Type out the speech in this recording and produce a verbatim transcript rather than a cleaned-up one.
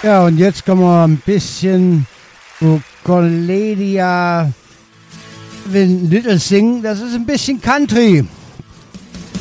Ja, und jetzt kommen wir ein bisschen Ukulele Little singen. Das ist ein bisschen Country.